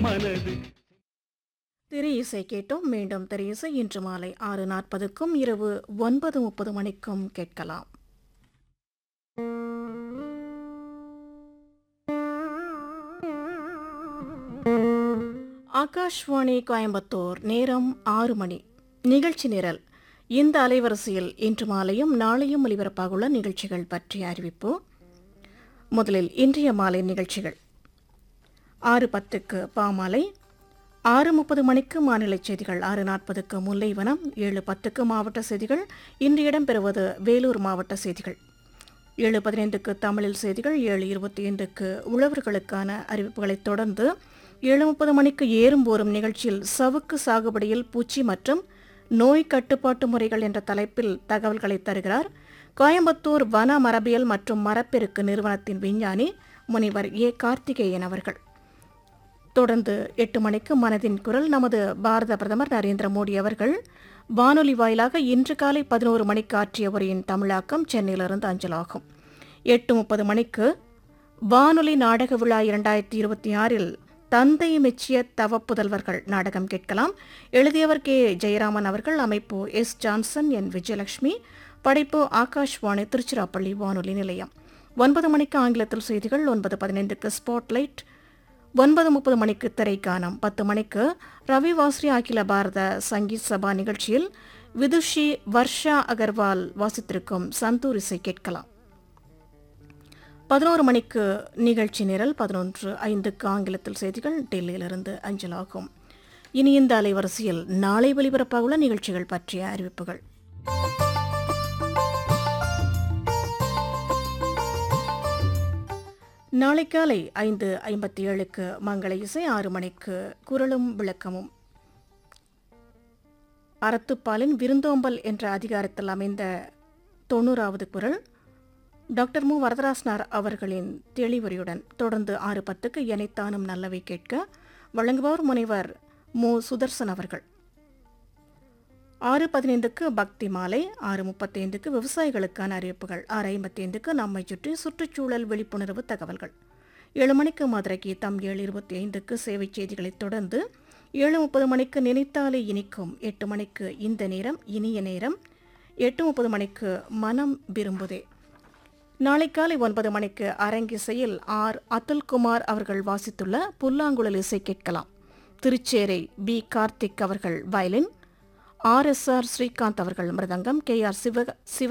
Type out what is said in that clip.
மனது. திரை இசை கேட்டோம். மீண்டும் திரை இசை இன்று மாலை 6:40க்கும் இரவு 9:30 மணிக்கும் கேட்கலாம். ஆகாஷ்வாணி கோயம்புத்தூர். நேரம் 6 மணி. நிகழ்ச்சி நிரல். இந்த அலைவரிசையில் இன்று மாலையும் நாளையும் ஒலிபரப்பாகுள்ள நிகழ்ச்சிகள் பற்றிய அறிவிப்பு. முதலில் இன்றைய மாலை நிகழ்ச்சிகள். 6:10க்கு பாமாலை, 6:30 மணிக்கு மாநில செய்திகள், 6:40க்கு முல்லைவனம், 7:10க்கு மாவட்ட செய்திகள். இன்று இடம்பெறுவது வேலூர் மாவட்ட செய்திகள். 7:15க்கு தமிழில் செய்திகள், 7:25க்கு உழவர்களுக்கான அறிவிப்புகளைத் தொடர்ந்து 7:30 மணிக்கு ஏறும் போரும் நிகழ்ச்சியில் சவுக்கு சாகுபடியில் பூச்சி மற்றும் நோய் கட்டுப்பாட்டு முறைகள் என்ற தலைப்பில் தகவல்களை தருகிறார் கோயம்புத்தூர் வன மரபியல் மற்றும் மரப்பெருக்கு நிறுவனத்தின் விஞ்ஞானி முனைவர் ஏ. கார்த்திகேயன் அவர்கள். தொடர்ந்து 8 மணிக்கு மனதின் குரல். நமது பாரத பிரதமர் நரேந்திர மோடி அவர்கள் வானொலி வாயிலாக இன்று காலை 11 மணிக்கு ஆற்றிய உரையின் தமிழாக்கம் சென்னையிலிருந்து அஞ்சலாகும். 8:30 மணிக்கு வானொலி நாடக விழா 2026 தந்தை மெச்சிய தவப்புதல்வர்கள் நாடகம் கேட்கலாம். எழுதியவர் கே. ஜெயராமன் அவர்கள். அமைப்பு எஸ். ஜான்சன், என். விஜயலட்சுமி. படைப்பு ஆகாஷ்வாணி திருச்சிராப்பள்ளி வானொலி நிலையம். 9 மணிக்கு ஆங்கிலத்தில் செய்திகள். 9:15க்கு ஸ்பாட்லைட். 9:30 மணிக்கு திரைக்கானம். 10 மணிக்கு ரவி வாஸ்ரி அகில பாரத சங்கீத் சபா நிகழ்ச்சியில் விதுஷி வர்ஷா அகர்வால் வாசித்திருக்கும் சந்தூர் இசை கேட்கலாம். 11 மணிக்கு நிகழ்ச்சி நிரல். 11:05க்கு ஆங்கிலத்தில் செய்திகள் டெல்லியிலிருந்து அஞ்சலாகும். இனி இந்த அலைவரிசையில் நாளை ஒலிபரப்பாகுள்ள நிகழ்ச்சிகள் பற்றிய அறிவிப்புகள். நாளை காலை 5:57க்கு மங்கள இசை. 6 மணிக்கு குரலும் விளக்கமும். அறத்துப்பாலின் விருந்தோம்பல் என்ற அதிகாரத்தில் அமைந்த 90வது குரல் டாக்டர் மு. வரதராசனார் அவர்களின் தெளிவுரையுடன். தொடர்ந்து 6:10க்கு எனைத்தானும் நல்லவை கேட்க வழங்குபவர் முனைவர் மு. சுதர்சன் அவர்கள். 6:15க்கு பக்தி மாலை. 6:35க்கு விவசாயிகளுக்கான அறிவிப்புகள். 6:55க்கு நம்மை சுற்றி சுற்றுச்சூழல் விழிப்புணர்வு தகவல்கள். 7 மணிக்கு மதுரை கீதம். 7:25க்கு சேவை செய்திகளைத் தொடர்ந்து 7:30 மணிக்கு நினைத்தாலே இனிக்கும். 8 மணிக்கு இந்த நேரம் இனிய நேரம். 8:30 மணிக்கு மனம் விரும்புதே. நாளை காலை 9 மணிக்கு அரங்கிசையில் ஆர். அதுல்குமார் அவர்கள் வாசித்துள்ள புல்லாங்குழல் இசை கேட்கலாம். திருச்சேரை பி. கார்த்திக் அவர்கள் violin, R. S. R. Srikanth அவர்கள் மிருதங்கம், கே. ஆர்.